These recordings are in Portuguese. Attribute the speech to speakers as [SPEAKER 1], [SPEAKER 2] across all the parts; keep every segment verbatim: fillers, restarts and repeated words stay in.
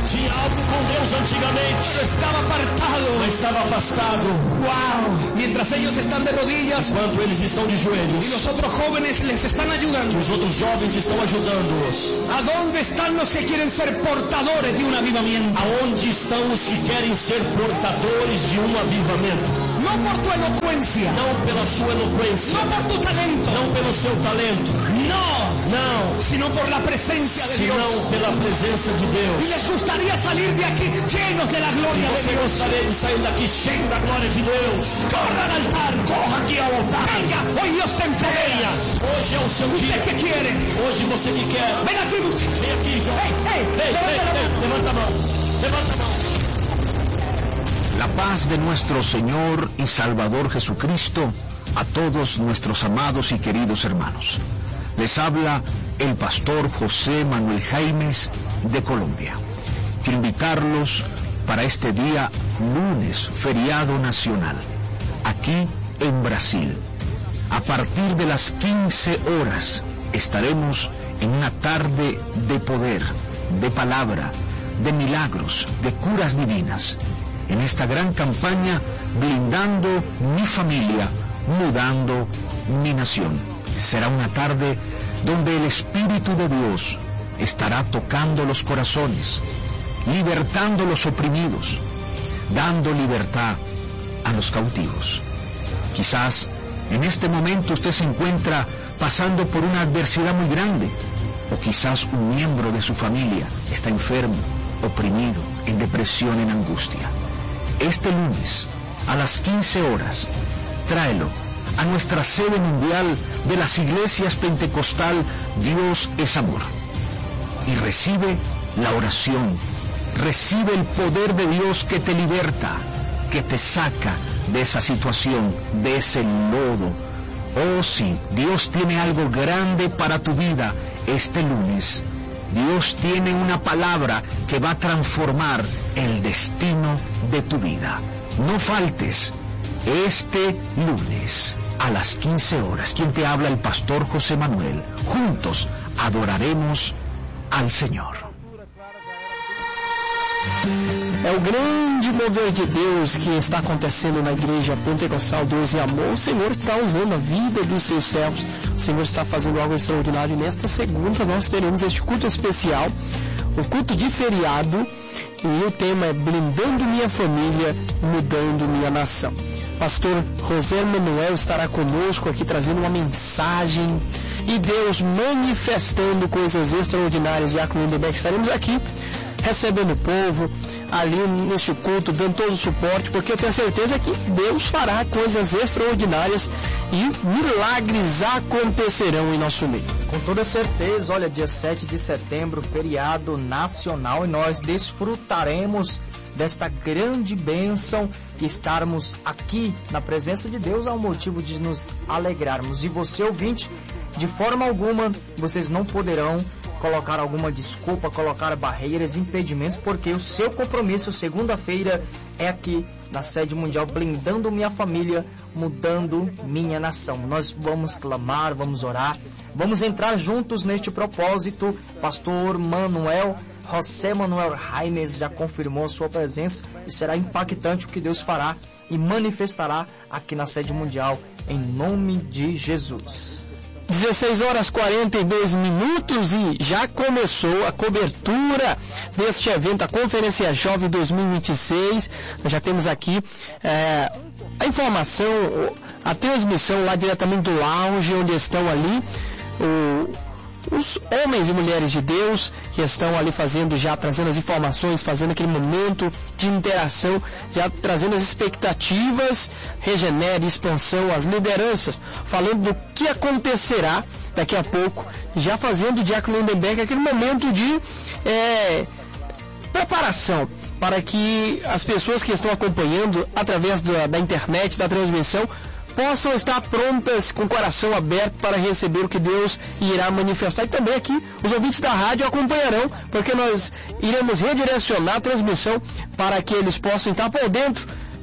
[SPEAKER 1] tinha algo com Deus antigamente,
[SPEAKER 2] pero estaba apartado.
[SPEAKER 1] mas estava afastado.
[SPEAKER 2] Wow. Mientras ellos están de rodillas,
[SPEAKER 1] Enquanto eles estão de
[SPEAKER 2] y
[SPEAKER 1] joelhos,
[SPEAKER 2] los otros jóvenes les están
[SPEAKER 1] e
[SPEAKER 2] ayudando.
[SPEAKER 1] os outros jovens estão ajudando-os.
[SPEAKER 2] ¿A dónde están los que quieren ser portadores de un avivamiento?
[SPEAKER 1] Aonde estão os que querem ser portadores de um avivamento?
[SPEAKER 2] No por tu elocuencia,
[SPEAKER 1] Não pela sua eloquência,
[SPEAKER 2] no por tu talento,
[SPEAKER 1] não pelo seu talento,
[SPEAKER 2] no,
[SPEAKER 1] não,
[SPEAKER 2] sino por la presencia de Dios.
[SPEAKER 1] senão pela presença de
[SPEAKER 2] Y
[SPEAKER 1] Deus.
[SPEAKER 2] les gustaría salir de aquí llenos de la
[SPEAKER 1] E
[SPEAKER 2] gloria de
[SPEAKER 1] você
[SPEAKER 2] Dios.
[SPEAKER 1] gostaria de sair daqui cheio da glória de Deus?
[SPEAKER 2] Corra al altar,
[SPEAKER 1] Corra aqui ao altar.
[SPEAKER 2] venga, hoy Dios te
[SPEAKER 1] Venha,
[SPEAKER 2] empodera.
[SPEAKER 1] hoje é o seu
[SPEAKER 2] ¿Usted
[SPEAKER 1] dia.
[SPEAKER 2] qué quiere?
[SPEAKER 1] Hoje você que quer.
[SPEAKER 2] Ven aquí, usted.
[SPEAKER 1] Vem aqui, jovem.
[SPEAKER 2] Hey, hey,
[SPEAKER 1] Ei,
[SPEAKER 2] levanta
[SPEAKER 1] ei,
[SPEAKER 2] la
[SPEAKER 1] ei,
[SPEAKER 2] mano.
[SPEAKER 1] levanta a mão. Levanta a mão.
[SPEAKER 3] La paz de nuestro Señor y Salvador Jesucristo a todos nuestros amados y queridos hermanos. Les habla el pastor José Manuel Jaimes de Colombia. Quiero invitarlos para este día lunes, feriado nacional, aquí en Brasil. A partir de las quince horas estaremos en una tarde de poder, de palabra, de milagros, de curas divinas. En esta gran campaña, blindando mi familia, mudando mi nación. Será una tarde donde el Espíritu de Dios estará tocando los corazones, libertando los oprimidos, dando libertad a los cautivos. Quizás en este momento usted se encuentra pasando por una adversidad muy grande, o quizás un miembro de su familia está enfermo, oprimido, en depresión, en angustia. Este lunes, a las quince horas, tráelo a nuestra sede mundial de las iglesias pentecostal Dios es Amor. Y recibe la oración, recibe el poder de Dios que te liberta, que te saca de esa situación, de ese lodo. Oh sí, Dios tiene algo grande para tu vida este lunes. Dios tiene una palabra que va a transformar el destino de tu vida. No faltes este lunes a las quince horas. Quien te habla, el pastor José Manuel. Juntos adoraremos al Señor.
[SPEAKER 4] É o grande mover de Deus que está acontecendo na Igreja Pentecostal Deus e Amor. O Senhor está usando a vida dos seus servos. O Senhor está fazendo algo extraordinário. E nesta segunda nós teremos este culto especial, o culto de feriado. E o tema é Blindando Minha Família, Mudando Minha Nação. Pastor José Manuel estará conosco aqui trazendo uma mensagem e Deus manifestando coisas extraordinárias. Diácono Lindenberg, estaremos aqui recebendo o povo ali neste culto, dando todo o suporte, porque eu tenho certeza que Deus fará coisas extraordinárias e milagres acontecerão em nosso meio.
[SPEAKER 5] Com toda certeza, olha, dia sete de setembro, feriado nacional, e nós desfrutaremos desta grande bênção de estarmos aqui na presença de Deus, ao motivo de nos alegrarmos. E você, ouvinte, de forma alguma, vocês não poderão colocar alguma desculpa, colocar barreiras, impedimentos, porque o seu compromisso, segunda-feira, é aqui na sede mundial, blindando minha família, mudando minha nação. Nós vamos clamar, vamos orar, vamos entrar juntos neste propósito. Pastor Manuel, José Manuel Jaimes já confirmou a sua presença e será impactante o que Deus fará e manifestará aqui na sede mundial, em nome de Jesus.
[SPEAKER 4] dezesseis horas e quarenta e dois minutos e já começou a cobertura deste evento, a Conferência Jovem dois mil e vinte e seis. Nós já temos aqui é, a informação, a transmissão lá diretamente do lounge, onde estão ali o, os homens e mulheres de Deus que estão ali fazendo, já trazendo as informações, fazendo aquele momento de interação, já trazendo as expectativas, regenera, expansão, as lideranças, falando do que acontecerá daqui a pouco, já fazendo o Diácono Lindenberg aquele momento de é, preparação para que as pessoas que estão acompanhando através da, da internet, da transmissão, possam estar prontas, com o coração aberto para receber o que Deus irá manifestar. E também aqui os ouvintes da rádio acompanharão, porque nós iremos redirecionar a transmissão para que eles possam estar por dentro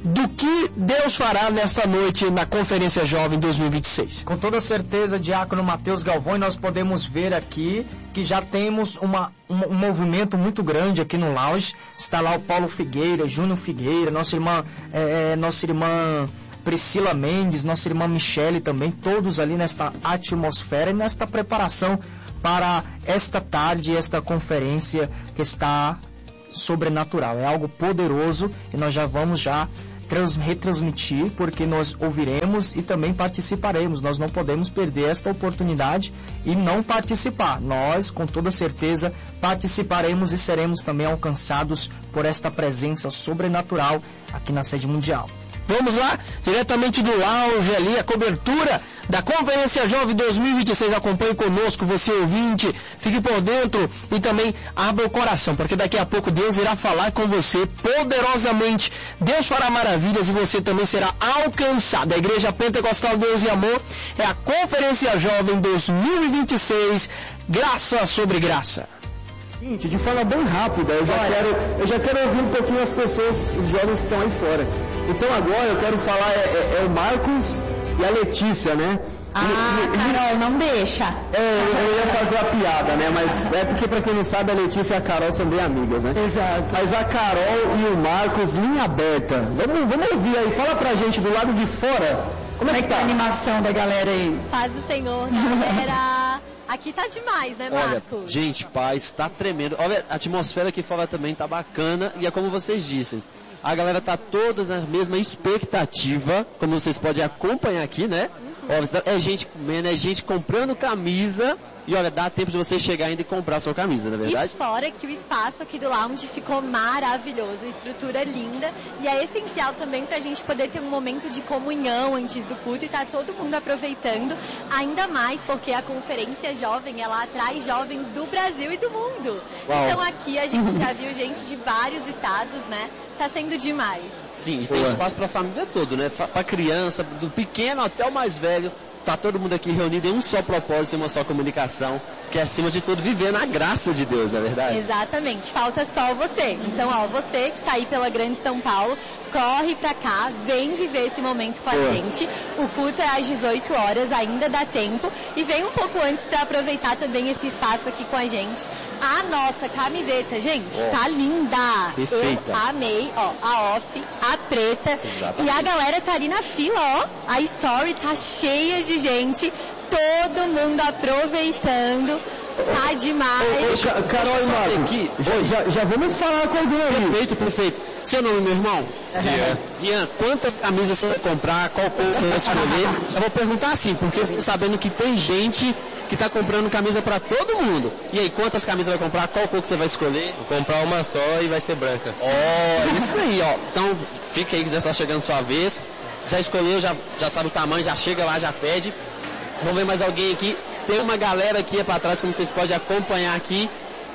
[SPEAKER 4] do que Deus fará nesta noite na Conferência Jovem dois mil e vinte e seis.
[SPEAKER 5] Com toda certeza, Diácono Matheus Galvão, nós podemos ver aqui que já temos uma, um, um movimento muito grande aqui no lounge. Está lá o Paulo Figueira, Júnior Figueira, nossa irmã, é, nossa irmã Priscila Mendes, nossa irmã Michele também, todos ali nesta atmosfera e nesta preparação para esta tarde, esta conferência que está sobrenatural. É algo poderoso e nós já vamos já trans, retransmitir, porque nós ouviremos e também participaremos. Nós não podemos perder esta oportunidade e não participar. Nós, com toda certeza, participaremos e seremos também alcançados por esta presença sobrenatural aqui na sede mundial.
[SPEAKER 4] Vamos lá, diretamente do lounge ali, a cobertura da Conferência Jovem dois mil e vinte e seis. Acompanhe conosco, você ouvinte, fique por dentro e também abra o coração, porque daqui a pouco Deus irá falar com você poderosamente. Deus fará maravilhas e você também será alcançado. A Igreja Pentecostal Deus e Amor é a Conferência Jovem dois mil e vinte e seis, graça sobre graça.
[SPEAKER 6] Gente, de forma bem rápida, eu já, quero, eu já quero ouvir um pouquinho as pessoas, os jovens que estão aí fora. Então agora eu quero falar, é, é, é o Marcos e a Letícia, né?
[SPEAKER 7] Ah, e, e, Carol, não deixa.
[SPEAKER 6] É, eu, eu ia fazer a piada, né? Mas é porque, pra quem não sabe, a Letícia e a Carol são bem amigas, né?
[SPEAKER 7] Exato.
[SPEAKER 6] Mas a Carol e o Marcos, linha aberta. Vamos, vamos ouvir aí, fala pra gente do lado de fora. Como, Como é que tá a animação da galera aí?
[SPEAKER 7] Paz do Senhor, galera. Aqui tá demais, né, Marcos?
[SPEAKER 8] Olha, gente, paz, tá tremendo. Olha, a atmosfera aqui fora também tá bacana. E é como vocês dizem, a galera tá toda na mesma expectativa, como vocês podem acompanhar aqui, né? Olha, é gente comendo, é gente comprando camisa. E olha, dá tempo de você chegar ainda e comprar sua camisa, não é verdade?
[SPEAKER 7] E fora que o espaço aqui do lounge ficou maravilhoso, estrutura linda. E é essencial também pra gente poder ter um momento de comunhão antes do culto e tá todo mundo aproveitando. Ainda mais porque a Conferência Jovem, ela atrai jovens do Brasil e do mundo. Uau. Então aqui a gente já viu gente de vários estados, né? Tá sendo demais.
[SPEAKER 8] Sim, e tem espaço pra família toda, né? Pra criança, do pequeno até o mais velho. Tá todo mundo aqui reunido em um só propósito e uma só comunicação, que é acima de tudo viver na graça de Deus, não é verdade?
[SPEAKER 7] Exatamente, falta só você. Então, ó, você que tá aí pela Grande São Paulo, corre pra cá, vem viver esse momento com a Boa. gente. O culto é às dezoito horas, ainda dá tempo. E vem um pouco antes pra aproveitar também esse espaço aqui com a gente. A nossa camiseta, gente, oh. tá linda.
[SPEAKER 8] Perfeita.
[SPEAKER 7] Eu amei, ó, a off, a preta. Exatamente. E a galera tá ali na fila, ó. A story tá cheia de gente, todo mundo aproveitando. Tá demais.
[SPEAKER 6] Ô, ô, Carol e Marcos, já, já vamos falar com alguém aí.
[SPEAKER 8] Perfeito, perfeito. Seu nome, meu irmão? Rian. Rian, quantas camisas você vai comprar? Qual cor você vai escolher? Já vou perguntar assim, porque eu fico sabendo que tem gente que tá comprando camisa pra todo mundo. E aí, quantas camisas vai comprar? Qual cor que você vai escolher?
[SPEAKER 9] Vou comprar uma só e vai ser branca.
[SPEAKER 8] Ó, oh, isso aí, ó. Então, fica aí que já está chegando sua vez. Já escolheu, já, já sabe o tamanho, já chega lá, já pede. Vamos ver mais alguém aqui. Tem uma galera aqui para trás, como vocês podem acompanhar aqui.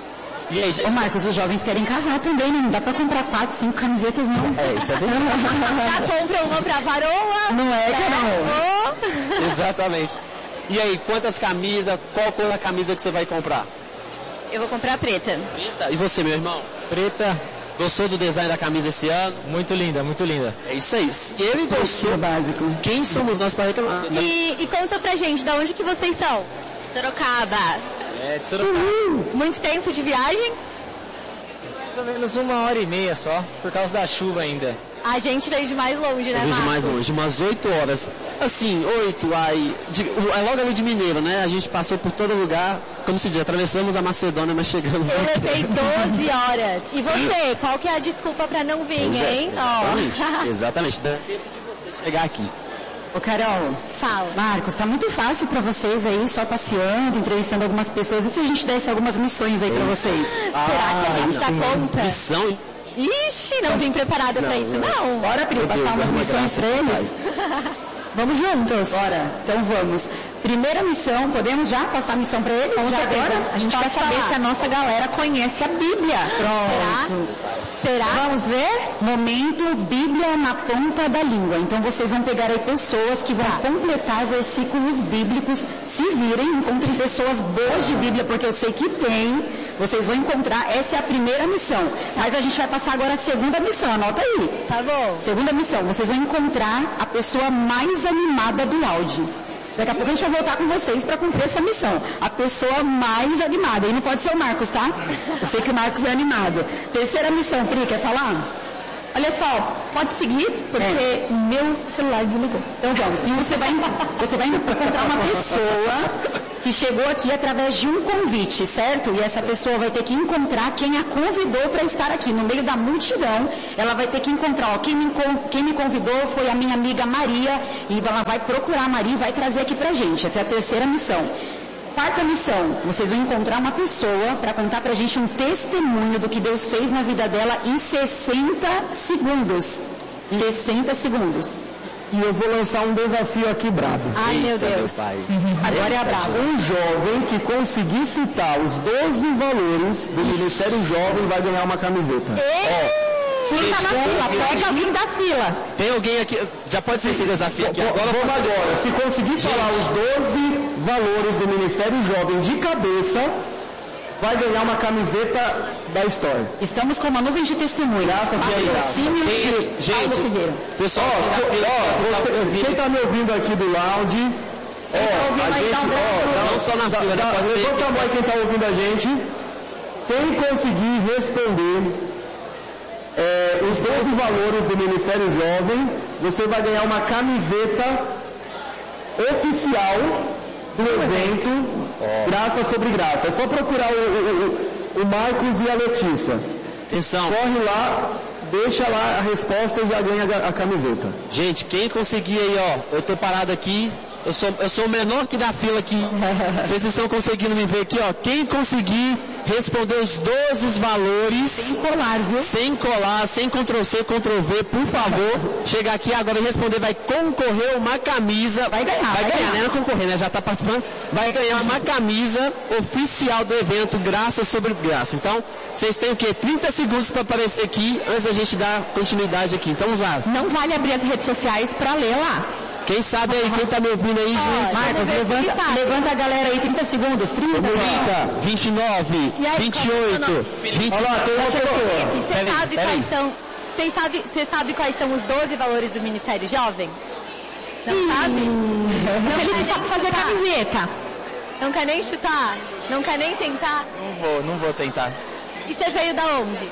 [SPEAKER 8] E aí, gente?
[SPEAKER 10] Ô Marcos, os jovens querem casar também, né? Não dá pra comprar quatro, cinco camisetas, não.
[SPEAKER 8] É, isso é verdade.
[SPEAKER 7] Já compra uma pra varoa.
[SPEAKER 10] Não é, Carol?
[SPEAKER 7] É.
[SPEAKER 8] Exatamente. E aí, quantas camisas, qual cor da camisa que você vai comprar?
[SPEAKER 7] Eu vou comprar preta.
[SPEAKER 8] Preta? E você, meu irmão?
[SPEAKER 9] Preta.
[SPEAKER 8] Gostou do design da camisa esse ano?
[SPEAKER 9] Muito linda, muito linda.
[SPEAKER 8] É isso aí. Se ele gostou,
[SPEAKER 10] básico.
[SPEAKER 8] Quem somos nós para reclamar?
[SPEAKER 7] E, e conta pra gente, de onde que vocês são? Sorocaba.
[SPEAKER 9] É, de Sorocaba.
[SPEAKER 7] Uhum. Muito tempo de viagem?
[SPEAKER 9] Mais ou menos uma hora e meia só, por causa da chuva ainda.
[SPEAKER 7] A gente veio de mais longe, né,
[SPEAKER 8] Veio
[SPEAKER 7] Marcos?
[SPEAKER 8] de mais longe, umas oito horas. Assim, oito, aí, de, é logo ali de Mineiro, né? A gente passou por todo lugar, como se diz, atravessamos a Macedônia, mas chegamos
[SPEAKER 7] Eu
[SPEAKER 8] aqui.
[SPEAKER 7] levei doze horas. E você, qual que é a desculpa pra não vir,
[SPEAKER 8] Pois é,
[SPEAKER 7] hein?
[SPEAKER 8] Exatamente,
[SPEAKER 7] Ó.
[SPEAKER 8] exatamente. Dá tempo de você chegar aqui.
[SPEAKER 10] Ô Carol,
[SPEAKER 7] Fala.
[SPEAKER 10] Marcos, tá muito fácil pra vocês aí, só passeando, entrevistando algumas pessoas. E se a gente desse algumas missões aí pra vocês?
[SPEAKER 7] Será que a gente dá conta?
[SPEAKER 8] Missão,
[SPEAKER 7] Ixi, não vim preparada pra isso, não.
[SPEAKER 10] Bora, Pri, passar umas missões pra eles? Vamos juntos? Bora. Então vamos. Primeira missão, podemos já passar a missão para eles?
[SPEAKER 7] Vamos
[SPEAKER 10] já
[SPEAKER 7] agora?
[SPEAKER 10] agora? A gente
[SPEAKER 7] Pode
[SPEAKER 10] quer saber
[SPEAKER 7] falar.
[SPEAKER 10] se a nossa galera conhece a Bíblia. Pronto.
[SPEAKER 7] Será? Será?
[SPEAKER 10] Vamos ver? Momento Bíblia na ponta da língua. Então vocês vão pegar aí pessoas que vão
[SPEAKER 7] Tá.
[SPEAKER 10] completar versículos bíblicos. Se virem, encontrem pessoas boas de Bíblia, porque eu sei que tem. Vocês vão encontrar, essa é a primeira missão. Mas a gente vai passar agora a segunda missão, anota aí.
[SPEAKER 7] Tá bom.
[SPEAKER 10] Segunda missão, vocês vão encontrar a pessoa mais animada do áudio. Daqui a pouco a gente vai voltar com vocês para cumprir essa missão. A pessoa mais animada. E não pode ser o Marcos, tá? Eu sei que o Marcos é animado. Terceira missão, Pri, quer falar?
[SPEAKER 11] Olha só, pode seguir, porque é. meu celular desligou.
[SPEAKER 10] Então vamos. E você vai, você vai encontrar uma pessoa que chegou aqui através de um convite, certo? E essa pessoa vai ter que encontrar quem a convidou para estar aqui. No meio da multidão, ela vai ter que encontrar, ó, quem me, quem me convidou foi a minha amiga Maria, e ela vai procurar a Maria e vai trazer aqui pra gente. Essa é a terceira missão. Quarta missão, vocês vão encontrar uma pessoa para contar pra gente um testemunho do que Deus fez na vida dela em sessenta segundos. sessenta segundos.
[SPEAKER 6] E eu vou lançar um desafio aqui brabo.
[SPEAKER 10] Ai, meu Deus. Agora é a brabo.
[SPEAKER 6] Um jovem que conseguir citar os doze valores do Ministério Jovem vai ganhar uma camiseta.
[SPEAKER 10] Ó, quem tá na fila, pega alguém da fila.
[SPEAKER 8] Tem alguém aqui, já pode ser esse desafio aqui.
[SPEAKER 6] Agora vamos agora. Se conseguir falar os doze valores do Ministério Jovem de cabeça, vai ganhar uma camiseta da história.
[SPEAKER 10] Estamos com uma nuvem de testemunhas.
[SPEAKER 6] Graças a Deus.
[SPEAKER 8] Gente, pessoal,
[SPEAKER 6] ó, você, quem está me ouvindo aqui do lounge, ó,
[SPEAKER 10] tá
[SPEAKER 6] a gente, ó,
[SPEAKER 8] não só na fila, né? Pode ser.
[SPEAKER 6] Levanta a voz quem está ouvindo a gente. Quem conseguir responder É, os doze valores do Ministério Jovem, você vai ganhar uma camiseta oficial do evento oh. Graça sobre Graça. É só procurar o, o, o Marcos e a Letícia.
[SPEAKER 8] Atenção.
[SPEAKER 6] Corre lá, deixa lá a resposta e já ganha a, a camiseta.
[SPEAKER 8] Gente, quem conseguir aí, ó, eu tô parado aqui. Eu sou, eu sou o menor que da fila aqui. Vocês estão conseguindo me ver aqui, ó. Quem conseguir responder os doze valores.
[SPEAKER 10] Sem colar, viu?
[SPEAKER 8] Sem colar, sem control C, control V, por favor. Chegar aqui agora e responder, vai concorrer uma camisa.
[SPEAKER 10] Vai ganhar,
[SPEAKER 8] vai,
[SPEAKER 10] vai
[SPEAKER 8] ganhar,
[SPEAKER 10] ganhar.
[SPEAKER 8] Não é concorrer, né? Já tá participando. Vai ganhar uma camisa oficial do evento Graça sobre Graça. Então, vocês têm o quê? trinta segundos para aparecer aqui, antes da gente dar continuidade aqui. Então, vamos lá.
[SPEAKER 11] Não vale abrir as redes sociais para ler lá.
[SPEAKER 8] Quem sabe aí, quem tá me ouvindo aí, gente?
[SPEAKER 10] Marcos, levanta, levanta a galera aí, trinta segundos, trinta,
[SPEAKER 8] trinta, vinte e nove, vinte e oito, vinte e nove.
[SPEAKER 6] Olha lá, tem uma pessoa.
[SPEAKER 7] Você sabe quais são, você sabe, você sabe quais são os doze valores do Ministério Jovem? Não hum, sabe?
[SPEAKER 11] Não ele sabe fazer camiseta.
[SPEAKER 7] Não quer nem chutar? Não quer nem tentar?
[SPEAKER 9] Não vou, não vou tentar.
[SPEAKER 7] E você veio da onde?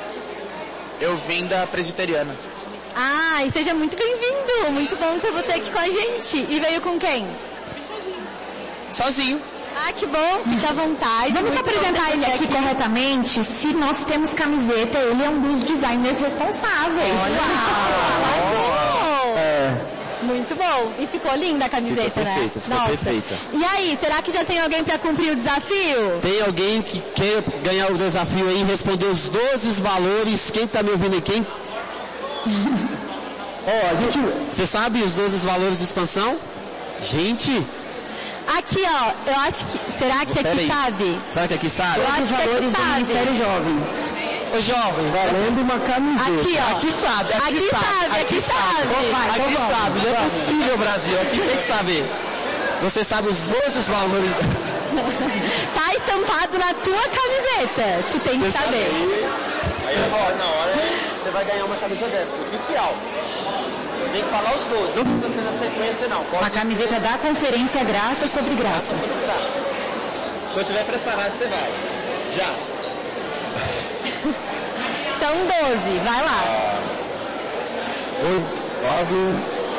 [SPEAKER 9] Eu vim da Presbiteriana.
[SPEAKER 7] Ah, e seja muito bem-vindo. Muito bom ter você aqui com a gente. E veio com quem?
[SPEAKER 9] Sozinho. Sozinho.
[SPEAKER 7] Ah, que bom. Fica à vontade.
[SPEAKER 11] Vamos apresentar ele aqui, aqui corretamente. Se nós temos camiseta, ele é um dos designers responsáveis.
[SPEAKER 7] Olha. Uau.
[SPEAKER 6] É.
[SPEAKER 7] Muito bom. E ficou linda a camiseta,
[SPEAKER 8] ficou perfeita,
[SPEAKER 7] né?
[SPEAKER 8] ficou
[SPEAKER 7] Nossa.
[SPEAKER 8] perfeita.
[SPEAKER 7] E aí, será que já tem alguém para cumprir o desafio?
[SPEAKER 8] Tem alguém que quer ganhar o desafio aí, responder os doze valores? Quem tá me ouvindo aqui? Quem...
[SPEAKER 6] Ó, oh, a gente...
[SPEAKER 8] Você sabe os doze valores de expansão? Gente...
[SPEAKER 7] Aqui, ó, eu acho que... Será que aqui sabe?
[SPEAKER 8] Será que aqui sabe?
[SPEAKER 7] Eu acho que aqui sabe.
[SPEAKER 10] Ministério Jovem.
[SPEAKER 8] Ô, jovem,
[SPEAKER 6] valendo uma camiseta.
[SPEAKER 7] Aqui, ó.
[SPEAKER 8] Aqui sabe, aqui,
[SPEAKER 7] aqui
[SPEAKER 8] sabe.
[SPEAKER 7] sabe. Aqui sabe.
[SPEAKER 8] Aqui sabe. Aqui
[SPEAKER 10] então
[SPEAKER 8] sabe. Não é possível, Brasil. Aqui tem que saber. Você sabe os doze valores...
[SPEAKER 7] Tá estampado na tua camiseta. Tu tem que
[SPEAKER 8] você
[SPEAKER 7] saber.
[SPEAKER 8] Sabe. Aí, ó, na hora você vai ganhar uma camisa dessa, oficial. Tem que falar os doze, não precisa ser na sequência, não. Pode
[SPEAKER 10] uma camiseta
[SPEAKER 8] ser...
[SPEAKER 10] da Conferência Graça sobre Graça.
[SPEAKER 8] Graça sobre Graça. Quando estiver preparado, você vai. Já.
[SPEAKER 7] São doze, vai lá.
[SPEAKER 6] Dois, nove...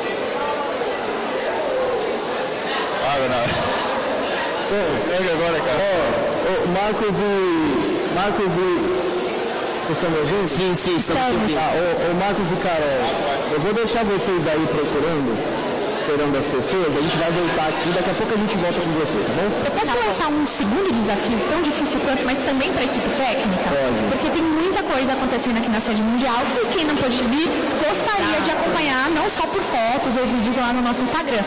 [SPEAKER 6] Água não. Pega agora, cara. Ó, oh, Marcos e... Marcos e... Vocês estão me ouvindo?
[SPEAKER 8] Sim, sim, estamos ouvindo.
[SPEAKER 6] Ah, o, o Marcos e Carol, eu vou deixar vocês aí procurando, esperando as pessoas, a gente vai voltar aqui, daqui a pouco a gente volta com vocês, tá bom?
[SPEAKER 11] Eu posso lançar um segundo desafio, tão difícil quanto, mas também para a equipe técnica?
[SPEAKER 6] Pode.
[SPEAKER 11] Porque tem muita coisa acontecendo aqui na sede mundial e quem não pôde vir gostaria de acompanhar, não só por fotos ou vídeos lá no nosso Instagram. Então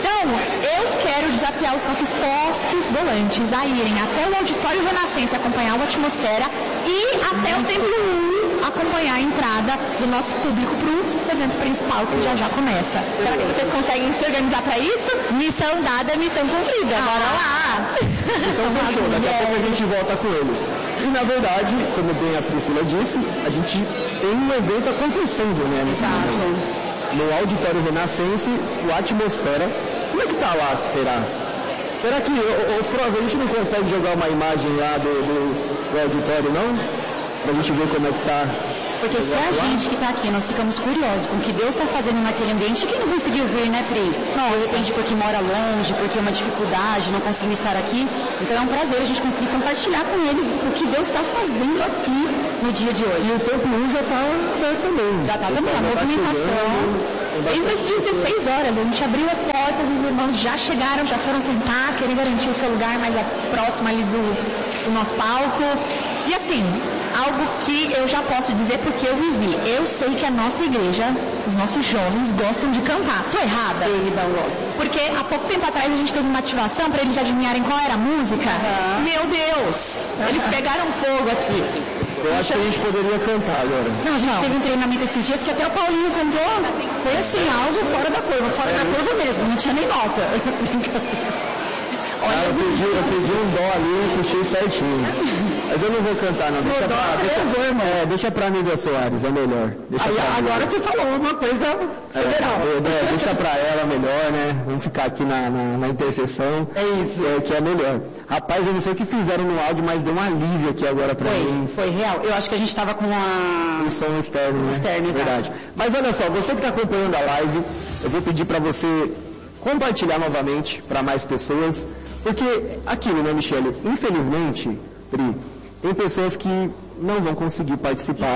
[SPEAKER 11] Então, eu quero desafiar os nossos postos volantes a irem até o Auditório Renascença acompanhar a atmosfera e até o Templo um acompanhar a entrada do nosso público para o evento principal que já já começa. Será que vocês conseguem se organizar para isso?
[SPEAKER 7] Missão dada, missão cumprida.
[SPEAKER 11] Ah,
[SPEAKER 7] Bora lá!
[SPEAKER 6] Então fechou, daqui a pouco a gente volta com eles. E na verdade, como bem a Priscila disse, a gente tem um evento acontecendo, né? Nesse momento. No Auditório Renascense, o Atmosfera. Como é que tá lá, será? Será que, ô, ô Froza, a gente não consegue jogar uma imagem lá do, do, do auditório, não? Pra gente ver como é que tá.
[SPEAKER 10] Porque se a gente que está aqui, nós ficamos curiosos com o que Deus está fazendo naquele ambiente, quem não conseguiu ver, né, Pri? Não, de repente porque mora longe, porque é uma dificuldade, não conseguiu estar aqui. Então é um prazer a gente conseguir compartilhar com eles o que Deus está fazendo aqui no dia de hoje.
[SPEAKER 6] E o Templo um já está aberto também.
[SPEAKER 10] Já está também, a movimentação.
[SPEAKER 11] Desde as dezesseis horas, a gente abriu as portas, os irmãos já chegaram, já foram sentar, querem garantir o seu lugar mais próximo ali do, do nosso palco. E assim, algo que eu já posso dizer porque eu vivi. Eu sei que a nossa igreja, os nossos jovens gostam de cantar. Tô errada? Porque há pouco tempo atrás a gente teve uma ativação para eles adivinharem qual era a música. Uhum. Meu Deus! Eles pegaram fogo aqui.
[SPEAKER 6] Eu acho que a gente poderia cantar agora.
[SPEAKER 10] Não, a gente não. teve um treinamento esses dias que até o Paulinho cantou. Foi assim, algo fora da curva. Fora da curva mesmo, não tinha nem nota.
[SPEAKER 6] Olha, eu pedi, eu pedi um dó ali e puxei certinho. Mas eu não vou cantar, não. Deixa, pra, deixa, é, deixa pra Nívia Soares, é melhor. Deixa
[SPEAKER 11] Aí, agora você falou uma coisa federal.
[SPEAKER 6] É, é, deixa pra ela melhor, né? Vamos ficar aqui na, na, na intercessão.
[SPEAKER 11] É isso.
[SPEAKER 6] É, que é melhor. Rapaz, eu não sei o que fizeram no áudio, mas deu um alívio aqui agora pra
[SPEAKER 10] foi,
[SPEAKER 6] mim.
[SPEAKER 10] Foi real. Eu acho que a gente tava com a...
[SPEAKER 6] um som externo, né?
[SPEAKER 10] Externo,
[SPEAKER 6] verdade. Mas olha só, você que tá acompanhando a live, eu vou pedir pra você compartilhar novamente para mais pessoas, porque aquilo, né, Michele? Infelizmente, Pri, tem pessoas que não vão conseguir participar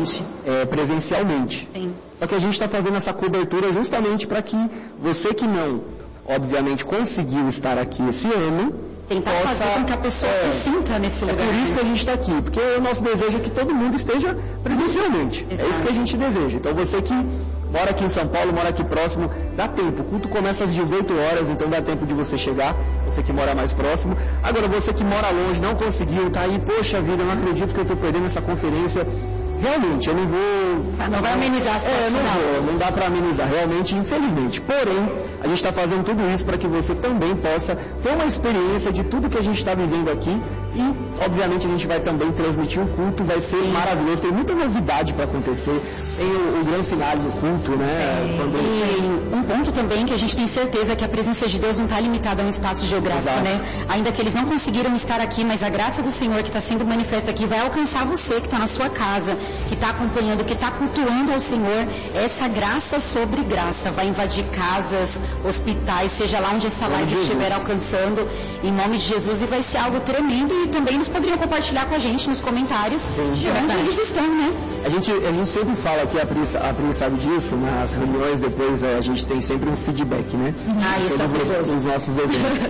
[SPEAKER 6] é, presencialmente.
[SPEAKER 10] Sim.
[SPEAKER 6] Só que a gente está fazendo essa cobertura justamente para que você que não, obviamente, conseguiu estar aqui esse ano,
[SPEAKER 10] tentar
[SPEAKER 6] possa,
[SPEAKER 10] fazer com que a pessoa
[SPEAKER 6] é,
[SPEAKER 10] se sinta nesse lugar.
[SPEAKER 6] É por isso que a gente está aqui, porque o nosso desejo é que todo mundo esteja presencialmente. Exato. É isso que a gente deseja. Então você que mora aqui em São Paulo, mora aqui próximo, dá tempo. O culto começa às dezoito horas, então dá tempo de você chegar, você que mora mais próximo. Agora, você que mora longe, não conseguiu, tá aí, poxa vida, eu não acredito que eu estou perdendo essa conferência. Realmente, eu não vou...
[SPEAKER 10] Ah, não vai amenizar a situação.
[SPEAKER 6] É, não vou, não dá para amenizar, realmente, infelizmente. Porém, a gente está fazendo tudo isso para que você também possa ter uma experiência de tudo que a gente está vivendo aqui e, obviamente, a gente vai também transmitir o culto, vai ser Sim. maravilhoso, tem muita novidade para acontecer, tem o, o grande final do culto, né?
[SPEAKER 10] É.
[SPEAKER 6] Quando...
[SPEAKER 10] E um ponto também que a gente tem certeza que a presença de Deus não está limitada a um espaço geográfico,
[SPEAKER 6] Exato.
[SPEAKER 10] né? Ainda que eles não conseguiram estar aqui, mas a graça do Senhor que está sendo manifesta aqui vai alcançar você que está na sua casa, que está acompanhando, que está cultuando ao Senhor. Essa graça sobre graça vai invadir casas, hospitais, seja lá onde essa live estiver alcançando, em nome de Jesus, e vai ser algo tremendo. E também eles poderiam compartilhar com a gente nos comentários Sim, de onde eles estão, né?
[SPEAKER 6] A gente, a gente sempre fala que a Pri, a Pri sabe disso, nas reuniões depois a gente tem sempre um feedback, né?
[SPEAKER 10] Ah, isso é
[SPEAKER 6] os, os nossos eventos.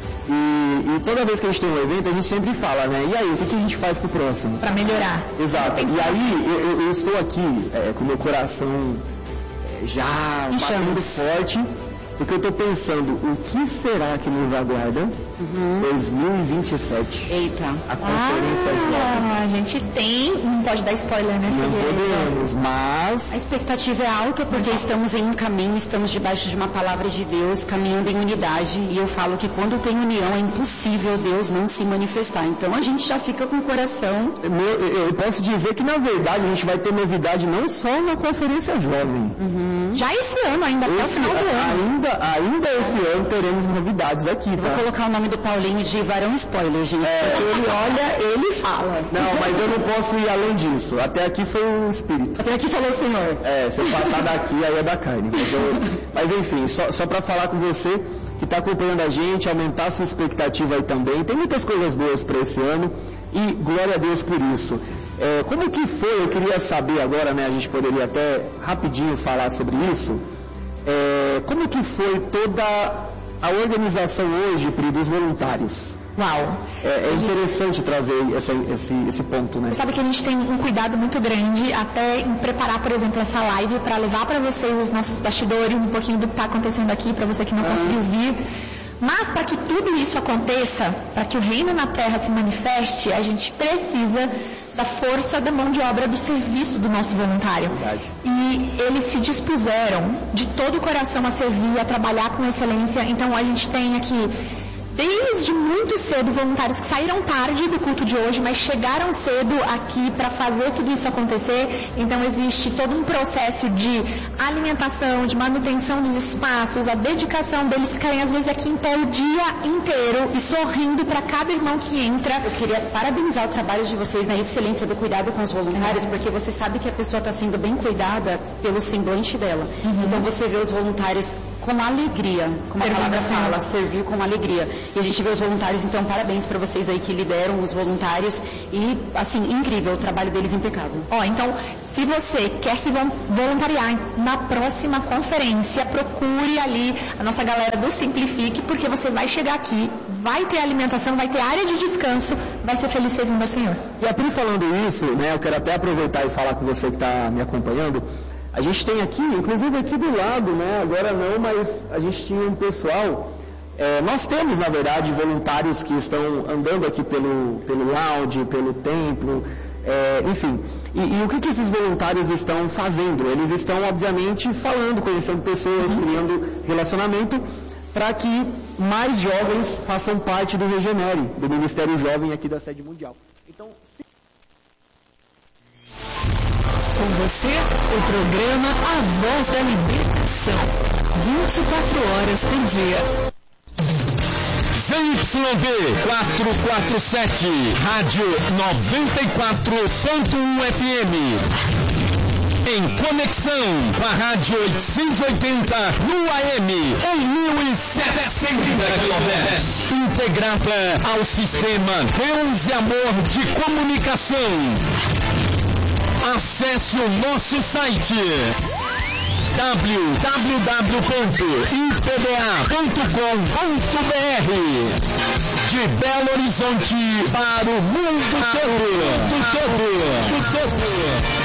[SPEAKER 6] E, e toda vez que a gente tem um evento, a gente sempre fala, né? E aí, o que, que a gente faz pro próximo?
[SPEAKER 11] Para melhorar.
[SPEAKER 6] Exato. E aí, eu, eu estou aqui é, com meu coração é, já batendo forte, porque eu estou pensando, o que será que nos aguarda uhum. dois mil e vinte e sete?
[SPEAKER 10] Eita.
[SPEAKER 6] A conferência
[SPEAKER 11] ah, a gente tem, não pode dar spoiler, né?
[SPEAKER 6] Não podemos, mas...
[SPEAKER 10] A expectativa é alta porque estamos em um caminho, estamos debaixo de uma palavra de Deus, caminhando em unidade, e eu falo que quando tem união é impossível Deus não se manifestar. Então a gente já fica com o coração...
[SPEAKER 6] Eu, eu posso dizer que na verdade a gente vai ter novidade não só na conferência jovem.
[SPEAKER 10] Uhum. Já esse ano, ainda até o final do ano.
[SPEAKER 6] Ainda Ainda esse ano teremos novidades aqui, tá?
[SPEAKER 10] Vou colocar o nome do Paulinho de varão spoiler, gente, é. porque ele olha, ele fala.
[SPEAKER 6] Não, mas eu não posso ir além disso. Até aqui foi o Espírito.
[SPEAKER 10] Até aqui falou o Senhor.
[SPEAKER 6] É, se eu passar daqui, aí é da carne. Mas, eu, mas enfim, só, só para falar com você que está acompanhando a gente, aumentar a sua expectativa aí também. Tem muitas coisas boas para esse ano e glória a Deus por isso. É, como que foi, eu queria saber agora, né? A gente poderia até rapidinho falar sobre isso. É, como que foi toda a organização hoje, Pri, dos voluntários?
[SPEAKER 11] Uau!
[SPEAKER 6] É, é interessante trazer essa, esse, esse ponto, né?
[SPEAKER 11] Você sabe que a gente tem um cuidado muito grande até em preparar, por exemplo, essa live para levar para vocês os nossos bastidores, um pouquinho do que está acontecendo aqui, para você que não ah. conseguiu vir. Mas para que tudo isso aconteça, para que o reino na terra se manifeste, a gente precisa da força da mão de obra do serviço do nosso voluntário. Verdade. E eles se dispuseram de todo o coração a servir, a trabalhar com excelência. Então a gente tem aqui, desde muito cedo, voluntários que saíram tarde do culto de hoje, mas chegaram cedo aqui para fazer tudo isso acontecer. Então existe todo um processo de alimentação, de manutenção dos espaços, a dedicação deles ficarem às vezes aqui em pé o dia inteiro e sorrindo para cada irmão que entra.
[SPEAKER 10] Eu queria parabenizar o trabalho de vocês na excelência do cuidado com os voluntários, porque você sabe que a pessoa está sendo bem cuidada pelo semblante dela. Uhum. Então você vê os voluntários com alegria, como a palavra fala, servir com alegria. E a gente vê os voluntários, então parabéns para vocês aí que lideram os voluntários e, assim, incrível, o trabalho deles impecável.
[SPEAKER 11] Ó, então, se você quer se voluntariar na próxima conferência, procure ali a nossa galera do Simplifique, porque você vai chegar aqui, vai ter alimentação, vai ter área de descanso, vai ser feliz servindo ao Senhor.
[SPEAKER 6] E a Pri falando isso, né, eu quero até aproveitar e falar com você que está me acompanhando. A gente tem aqui, inclusive aqui do lado, né, agora não, mas a gente tinha um pessoal... É, nós temos, na verdade, voluntários que estão andando aqui pelo, pelo lounge, pelo templo, é, enfim. E, e o que, que esses voluntários estão fazendo? Eles estão, obviamente, falando, conhecendo pessoas, criando relacionamento, para que mais jovens façam parte do Regenere, do Ministério Jovem aqui da Sede Mundial. Então, se...
[SPEAKER 12] Com você, o programa A Voz da Libertação, vinte e quatro horas por dia.
[SPEAKER 1] Z Y V quatrocentos e quarenta e sete, Rádio noventa e quatro ponto um F M. Em conexão com a Rádio oitocentos e oitenta no A M, em mil e sessenta quilohertz. Integrada ao sistema Deus e Amor de Comunicação. Acesse o nosso site w w w ponto i p b a ponto com ponto b r. De Belo Horizonte para o mundo todo. todo, todo, todo.